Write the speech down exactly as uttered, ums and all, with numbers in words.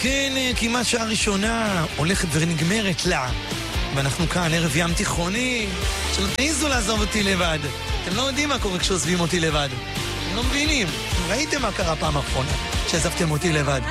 כן, כמעט שעה ראשונה הולכת ונגמרת לה. ואנחנו כאן, ערב ים תיכוני, שלא תעיזו לעזוב אותי לבד. אתם לא יודעים מה קורה כשעוזבים אותי לבד. אתם לא מבינים. ראיתם מה קרה פעם האחרונה שעזבתם אותי לבד.